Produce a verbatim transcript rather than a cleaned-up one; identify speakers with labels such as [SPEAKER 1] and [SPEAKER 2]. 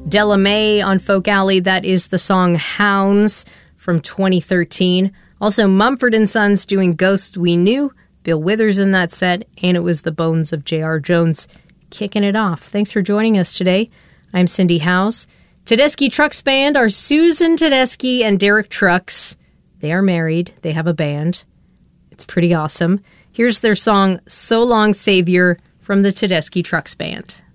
[SPEAKER 1] Della Mae on Folk Alley. That is the song Hounds from twenty thirteen. Also, Mumford and Sons doing Ghosts We Knew. Bill Withers in that set. And it was the Bones of J R. Jones kicking it off. Thanks for joining us today. I'm Cindy Howes. Tedeschi Trucks Band are Susan Tedeschi and Derek Trucks. They are married. They have a band. It's pretty awesome. Here's their song, So Long Savior, from the Tedeschi Trucks Band.